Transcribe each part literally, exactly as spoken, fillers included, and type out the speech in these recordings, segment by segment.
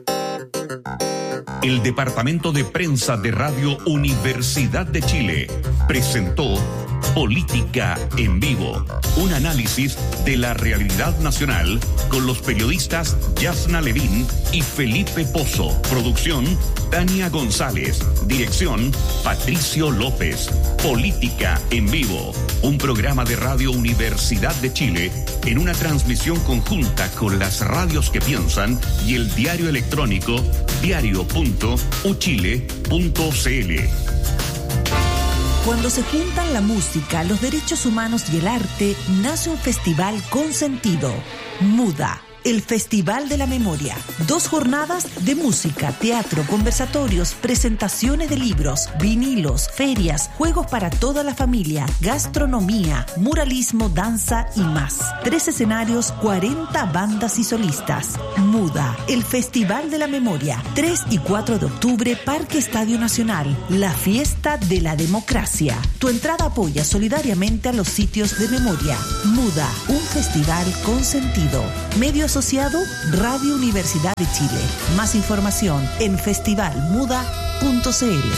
El Departamento de Prensa de Radio Universidad de Chile presentó Política en Vivo, un análisis de la realidad nacional con los periodistas Yasna Levín y Felipe Pozo. Producción, Tania González. Dirección, Patricio López. Política en Vivo, un programa de Radio Universidad de Chile en una transmisión conjunta con las radios que piensan y el diario electrónico diario punto u chile punto c l. Cuando se juntan la música, los derechos humanos y el arte, nace un festival con sentido. MUDA, el Festival de la Memoria. Dos jornadas de música, teatro, conversatorios, presentaciones de libros, vinilos, ferias, juegos para toda la familia, gastronomía, muralismo, danza y más. Tres escenarios, cuarenta bandas y solistas. MUDA, el Festival de la Memoria. tres y cuatro de octubre, Parque Estadio Nacional. La fiesta de la democracia. Tu entrada apoya solidariamente a los sitios de memoria. MUDA, un festival con sentido. Medio asociado, Radio Universidad de Chile. Más información en festival muda punto c l.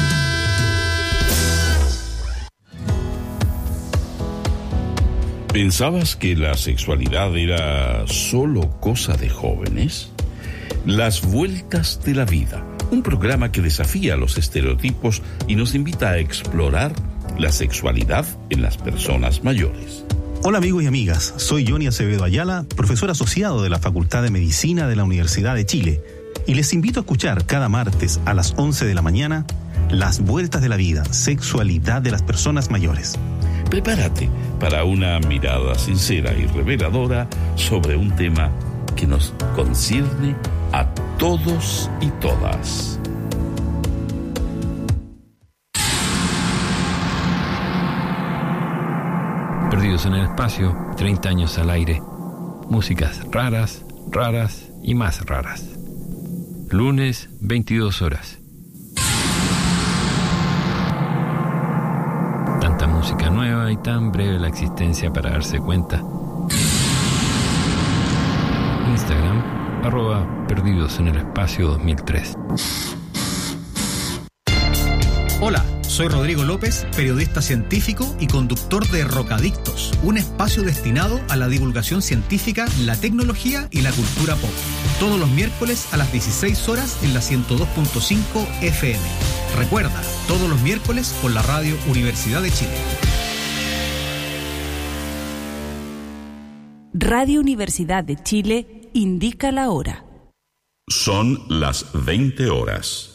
¿Pensabas que la sexualidad era solo cosa de jóvenes? Las Vueltas de la Vida, un programa que desafía los estereotipos y nos invita a explorar la sexualidad en las personas mayores. Hola amigos y amigas, soy Johnny Acevedo Ayala, profesor asociado de la Facultad de Medicina de la Universidad de Chile, y les invito a escuchar cada martes a las once de la mañana Las Vueltas de la Vida, sexualidad de las personas mayores. Prepárate para una mirada sincera y reveladora sobre un tema que nos concierne a todos y todas. Perdidos en el espacio, treinta años al aire. Músicas raras, raras y más raras. Lunes, veintidós horas. Tanta música nueva y tan breve la existencia para darse cuenta. Instagram, arroba Perdidos en el Espacio dos mil tres. Hola, soy Rodrigo López, periodista científico y conductor de Rocadictos, un espacio destinado a la divulgación científica, la tecnología y la cultura pop. Todos los miércoles a las dieciséis horas en la ciento dos punto cinco F M. Recuerda, todos los miércoles por la Radio Universidad de Chile. Radio Universidad de Chile indica la hora. Son las veinte horas.